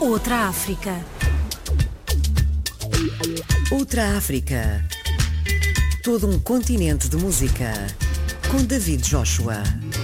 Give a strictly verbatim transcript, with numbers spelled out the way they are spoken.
Outra África. Outra África. Todo um continente de música. Com David Joshua.